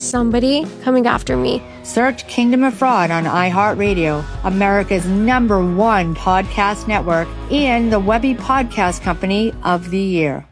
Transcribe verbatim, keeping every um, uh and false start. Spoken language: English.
somebody coming after me. Search Kingdom of Fraud on iHeartRadio, America's number one podcast network, and the Webby Podcast Company of the Year.